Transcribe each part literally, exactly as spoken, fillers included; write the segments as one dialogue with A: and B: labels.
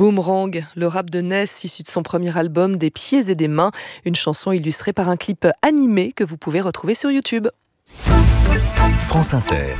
A: Boomerang, le rap de Ness issu de son premier album Des pieds et des mains, une chanson illustrée par un clip animé que vous pouvez retrouver sur YouTube.
B: France Inter.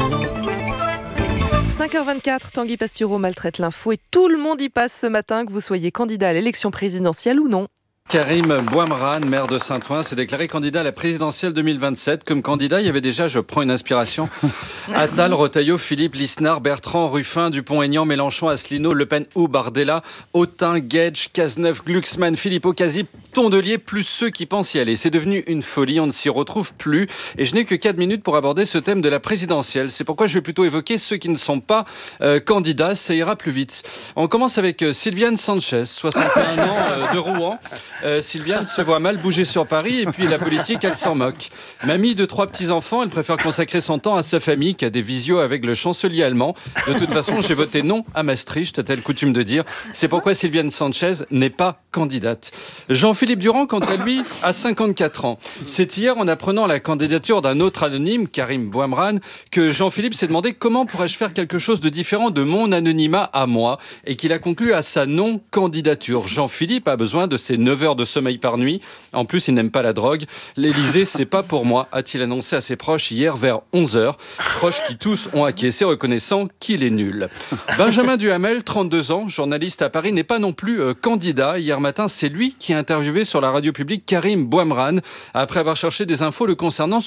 A: cinq heures vingt-quatre, Tanguy Pastureau maltraite l'info et tout le monde y passe ce matin, que vous soyez candidat à l'élection présidentielle ou non.
C: Karim Bouamran, maire de Saint-Ouen, s'est déclaré candidat à la présidentielle deux mille vingt-sept. Comme candidat, il y avait déjà, je prends une inspiration, Attal, Retailleau, Philippe, Lisnard, Bertrand, Ruffin, Dupont-Aignan, Mélenchon, Asselineau, Le Pen ou Bardella, Autain, Guedj, Cazeneuve, Glucksmann, Philippot, Cazzi, Tondelier, plus ceux qui pensent y aller. C'est devenu une folie, on ne s'y retrouve plus. Et je n'ai que quatre minutes pour aborder ce thème de la présidentielle. C'est pourquoi je vais plutôt évoquer ceux qui ne sont pas euh, candidats, ça ira plus vite. On commence avec euh, Sylviane Sanchez, soixante et un ans, euh, de Rouen. Euh, Sylviane se voit mal bouger sur Paris et puis la politique, elle s'en moque. Mamie de trois petits-enfants, elle préfère consacrer son temps à sa famille qu'à des visios avec le chancelier allemand. De toute façon, j'ai voté non à Maastricht, a-t-elle coutume de dire. C'est pourquoi Sylviane Sanchez n'est pas candidate. Jean-Philippe Durand, quant à lui, a cinquante-quatre ans. C'est hier, en apprenant la candidature d'un autre anonyme, Karim Bouamran, que Jean-Philippe s'est demandé comment pourrais-je faire quelque chose de différent de mon anonymat à moi, et qu'il a conclu à sa non-candidature. Jean-Philippe a besoin de ses neuf heures de sommeil par nuit. En plus, il n'aime pas la drogue. L'Élysée, c'est pas pour moi, a-t-il annoncé à ses proches hier vers onze heures. Proches qui tous ont acquiescé, reconnaissant qu'il est nul. Benjamin Duhamel, trente-deux ans, journaliste à Paris, n'est pas non plus euh, candidat. Hier matin, c'est lui qui a interviewé sur la radio publique Karim Bouamran, après avoir cherché des infos le concernant